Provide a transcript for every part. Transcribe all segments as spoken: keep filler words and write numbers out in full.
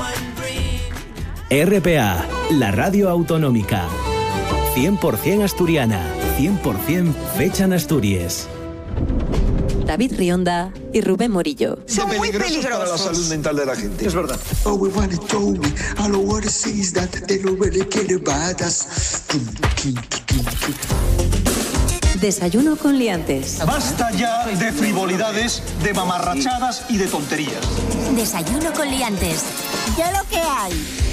R P A, la radio autonómica. cien por ciento asturiana, cien por ciento fecha en Asturias. David Rionda y Rubén Morillo. Son muy peligrosos para la salud mental de la gente. Es verdad. Desayuno con liantes. Basta ya de frivolidades, de mamarrachadas y de tonterías. Desayuno con liantes. Ya lo que hay.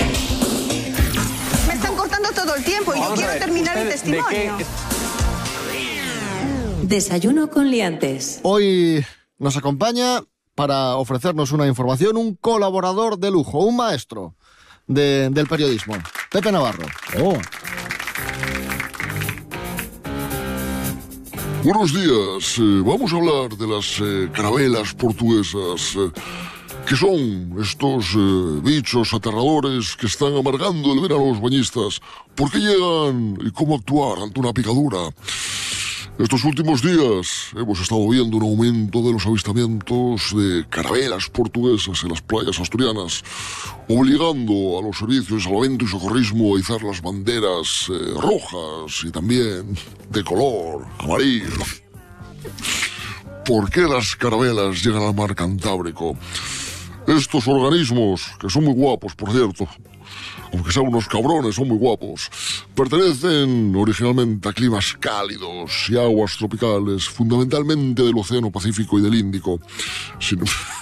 Me están cortando todo el tiempo y yo quiero terminar el testimonio. Desayuno con liantes. Hoy nos acompaña para ofrecernos una información un colaborador de lujo, un maestro de, del periodismo, Pepe Navarro. Oh. Buenos días. Eh, vamos a hablar de las eh, carabelas portuguesas, eh, que son estos eh, bichos aterradores que están amargando el ver a los bañistas. ¿Por qué llegan y cómo actuar ante una picadura? Estos últimos días hemos estado viendo un aumento de los avistamientos de carabelas portuguesas en las playas asturianas, obligando a los servicios de salvamento y socorrismo a izar las banderas eh, rojas y también de color amarillo. ¿Por qué las carabelas llegan al mar Cantábrico? Estos organismos, que son muy guapos, por cierto, aunque sean unos cabrones, son muy guapos, pertenecen originalmente a climas cálidos y aguas tropicales, fundamentalmente del Océano Pacífico y del Índico. Sin...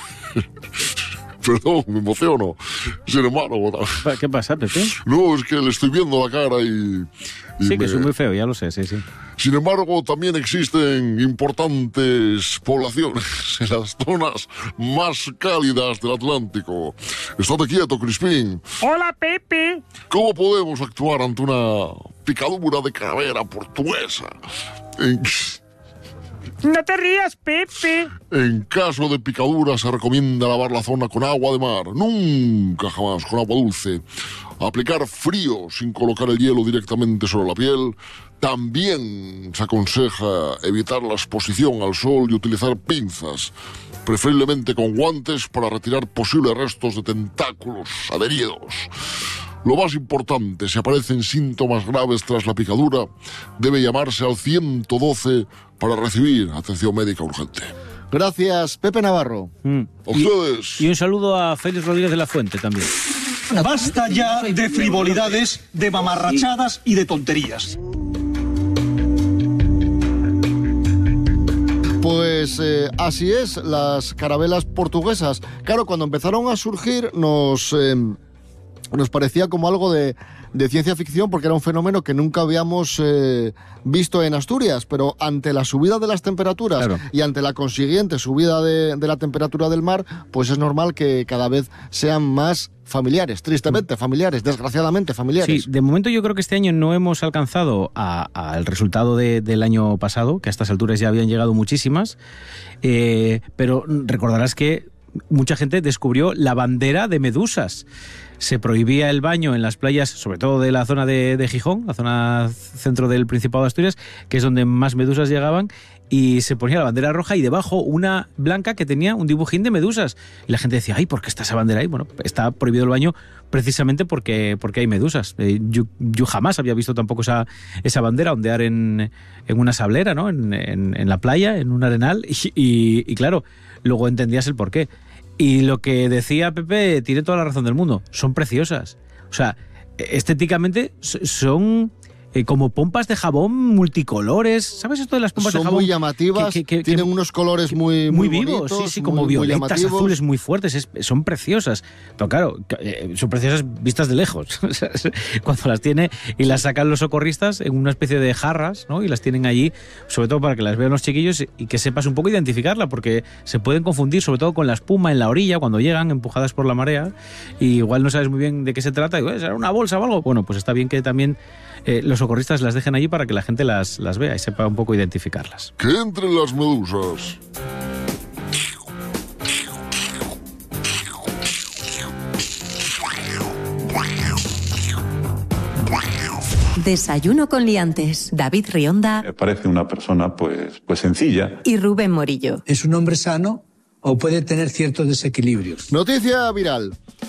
Perdón, me emociono. Sin embargo... ¿Qué pasa, Pepe? No, es que le estoy viendo la cara y... y sí, me... que soy muy feo, ya lo sé, sí, sí. Sin embargo, también existen importantes poblaciones en las zonas más cálidas del Atlántico. Estate quieto, Crispín. Hola, Pepe. ¿Cómo podemos actuar ante una picadura de calavera portuguesa? En... No te rías, Pepe. En caso de picadura se recomienda lavar la zona con agua de mar, nunca jamás con agua dulce. Aplicar frío sin colocar el hielo directamente sobre la piel. También se aconseja evitar la exposición al sol y utilizar pinzas, preferiblemente con guantes, para retirar posibles restos de tentáculos adheridos. Lo más importante, si aparecen síntomas graves tras la picadura, debe llamarse al ciento doce para recibir atención médica urgente. Gracias, Pepe Navarro. Mm. ¿A ustedes? Y, y un saludo a Félix Rodríguez de la Fuente también. Basta ya de frivolidades, de mamarrachadas y de tonterías. Pues eh, así es, las carabelas portuguesas. Claro, cuando empezaron a surgir nos... Eh, nos parecía como algo de, de ciencia ficción, porque era un fenómeno que nunca habíamos eh, visto en Asturias, pero ante la subida de las temperaturas, claro, y ante la consiguiente subida de, de la temperatura del mar, pues es normal que cada vez sean más familiares, tristemente familiares, desgraciadamente familiares. Sí, de momento yo creo que este año no hemos alcanzado al resultado de, del año pasado, que a estas alturas ya habían llegado muchísimas, eh, pero recordarás que mucha gente descubrió la bandera de medusas. Se prohibía el baño en las playas, sobre todo de la zona de, de Gijón, la zona centro del Principado de Asturias, que es donde más medusas llegaban, y se ponía la bandera roja y debajo una blanca que tenía un dibujín de medusas. Y la gente decía, ay, ¿por qué está esa bandera ahí? Bueno, está prohibido el baño precisamente porque, porque hay medusas. Eh, yo, yo jamás había visto tampoco esa, esa bandera ondear en, en una sablera, ¿no? En, en, en la playa, en un arenal, y, y, y claro, luego entendías el porqué. Y lo que decía Pepe tiene toda la razón del mundo. Son preciosas. O sea, estéticamente son eh, como pompas de jabón multicolores. ¿Sabes esto de las pompas son de jabón? Son muy llamativas, que, que, que, tienen que, unos colores muy, muy, muy vivos, bonitos, sí, sí, como muy, violetas, muy azules, muy fuertes. Es, son preciosas. Pero claro, son preciosas vistas de lejos. Cuando las tiene y las sacan los socorristas en una especie de jarras, ¿no? Y las tienen allí, sobre todo para que las vean los chiquillos y que sepas un poco identificarla, porque se pueden confundir, sobre todo con la espuma en la orilla, cuando llegan empujadas por la marea, y igual no sabes muy bien de qué se trata. Y, ¿será una bolsa o algo? Bueno, pues está bien que también eh, los socorristas las dejen allí para que la gente las, las vea y sepa un poco identificarlas. Que entren las medusas. Desayuno con liantes. David Rionda. Me parece una persona pues, pues sencilla. Y Rubén Morillo. ¿Es un hombre sano o puede tener ciertos desequilibrios? Noticia viral.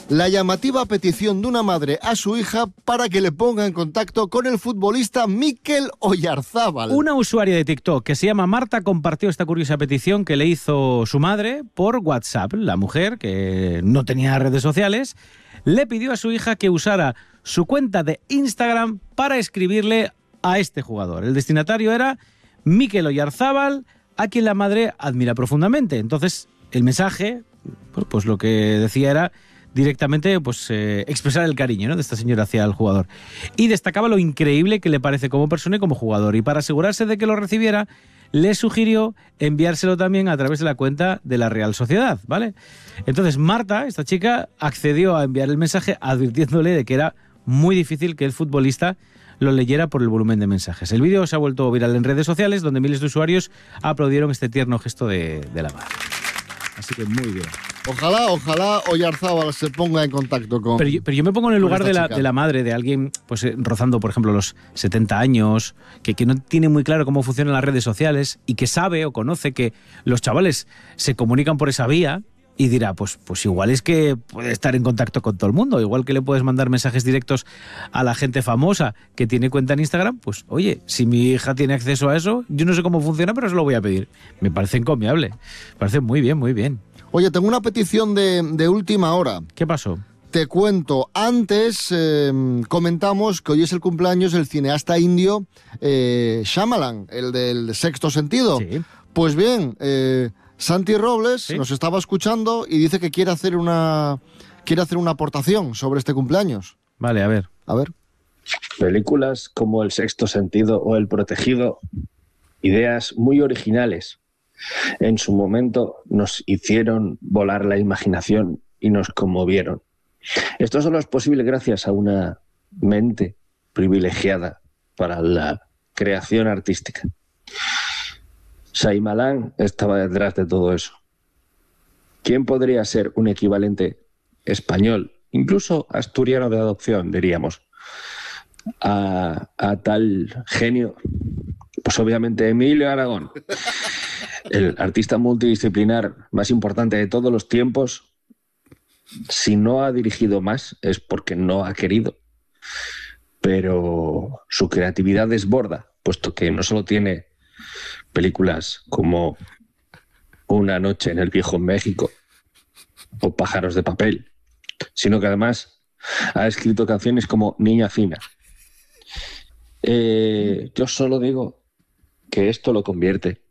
La llamativa petición de una madre a su hija para que le ponga en contacto con el futbolista Mikel Oyarzábal. Una usuaria de TikTok que se llama Marta compartió esta curiosa petición que le hizo su madre por WhatsApp. La mujer, que no tenía redes sociales, le pidió a su hija que usara su cuenta de Instagram para escribirle a este jugador. El destinatario era Mikel Oyarzábal, a quien la madre admira profundamente. Entonces, el mensaje, pues lo que decía era directamente pues eh, expresar el cariño, ¿no?, de esta señora hacia el jugador. Y destacaba lo increíble que le parece como persona y como jugador. Y para asegurarse de que lo recibiera, le sugirió enviárselo también a través de la cuenta de la Real Sociedad, ¿vale? Entonces Marta, esta chica, accedió a enviar el mensaje advirtiéndole de que era muy difícil que el futbolista lo leyera por el volumen de mensajes. El vídeo se ha vuelto viral en redes sociales, donde miles de usuarios aplaudieron este tierno gesto de, de la madre. Así que muy bien. Ojalá, ojalá Oyarzábal se ponga en contacto con... Pero yo, pero yo me pongo en el lugar de la, de la madre, de alguien pues eh, rozando, por ejemplo, los setenta años, que, que no tiene muy claro cómo funcionan las redes sociales y que sabe o conoce que los chavales se comunican por esa vía y dirá, pues, pues igual es que puede estar en contacto con todo el mundo, igual que le puedes mandar mensajes directos a la gente famosa que tiene cuenta en Instagram, pues oye, si mi hija tiene acceso a eso, yo no sé cómo funciona, pero se lo voy a pedir. Me parece encomiable, me parece muy bien, muy bien. Oye, tengo una petición de, de última hora. ¿Qué pasó? Te cuento, antes eh, comentamos que hoy es el cumpleaños del cineasta indio eh, Shyamalan, el del Sexto Sentido. Sí. Pues bien, eh, Santi Robles ¿Sí? nos estaba escuchando y dice que quiere hacer una quiere hacer una aportación sobre este cumpleaños. Vale, a ver. A ver. Películas como El Sexto Sentido o El Protegido, ideas muy originales. En su momento nos hicieron volar la imaginación y nos conmovieron. Esto solo es posible gracias a una mente privilegiada para la creación artística. Shyamalan estaba detrás de todo eso. ¿Quién podría ser un equivalente español, incluso asturiano de adopción, diríamos, a, a tal genio? Pues obviamente Emilio Aragón, el artista multidisciplinar más importante de todos los tiempos. Si no ha dirigido más es porque no ha querido, pero su creatividad desborda, puesto que no solo tiene películas como Una noche en el viejo México o Pájaros de papel, sino que además ha escrito canciones como Niña Fina. Eh, yo solo digo que esto lo convierte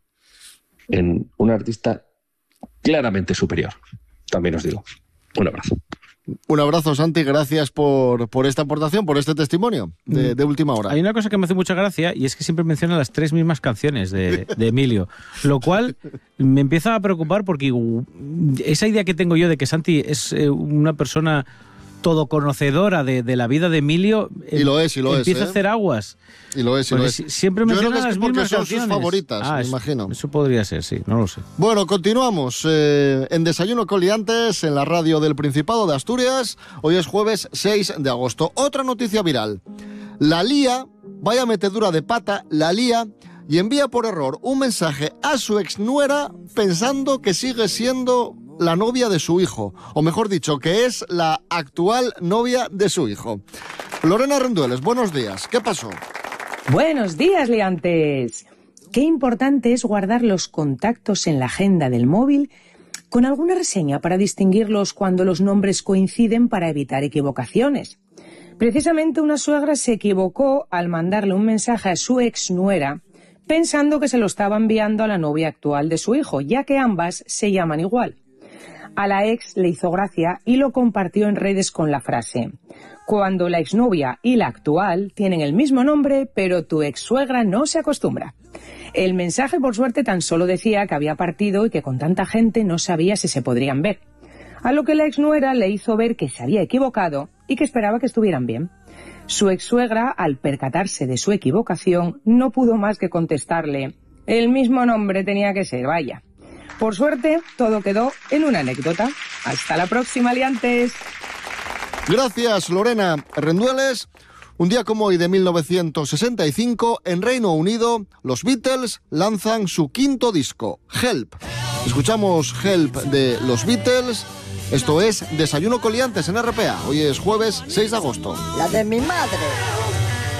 en un artista claramente superior. También os digo. Un abrazo. Un abrazo, Santi, gracias por, por esta aportación, por este testimonio de, de última hora. Hay una cosa que me hace mucha gracia y es que siempre menciona las tres mismas canciones de, de Emilio, lo cual me empieza a preocupar porque esa idea que tengo yo de que Santi es una persona todoconocedora de, de la vida de Emilio, y lo es, y lo empieza es, ¿eh? a hacer aguas. Y lo es, y lo es. Siempre Yo menciona creo que es las porque mismas son canciones. sus favoritas, Ah, me eso, imagino. Eso podría ser, sí, no lo sé. Bueno, continuamos eh, en Desayuno con Liantes, en la radio del Principado de Asturias. Hoy es jueves seis de agosto. Otra noticia viral. La lía, vaya metedura de pata, la lía, y envía por error un mensaje a su exnuera pensando que sigue siendo la novia de su hijo, o mejor dicho, que es la actual novia de su hijo. Lorena Rendueles, buenos días. ¿Qué pasó? Buenos días, liantes. Qué importante es guardar los contactos en la agenda del móvil con alguna reseña para distinguirlos cuando los nombres coinciden para evitar equivocaciones. Precisamente una suegra se equivocó al mandarle un mensaje a su exnuera pensando que se lo estaba enviando a la novia actual de su hijo, ya que ambas se llaman igual. A la ex le hizo gracia y lo compartió en redes con la frase: cuando la exnovia y la actual tienen el mismo nombre, pero tu exsuegra no se acostumbra. El mensaje, por suerte, tan solo decía que había partido y que con tanta gente no sabía si se podrían ver. A lo que la exnuera le hizo ver que se había equivocado y que esperaba que estuvieran bien. Su exsuegra, al percatarse de su equivocación, no pudo más que contestarle: el mismo nombre tenía que ser, vaya. Por suerte, todo quedó en una anécdota. Hasta la próxima, liantes. Gracias, Lorena Rendueles. Un día como hoy de mil novecientos sesenta y cinco, en Reino Unido, los Beatles lanzan su quinto disco, Help. Escuchamos Help de los Beatles Esto es Desayuno con Liantes en R P A. Hoy es jueves seis de agosto. La de mi madre.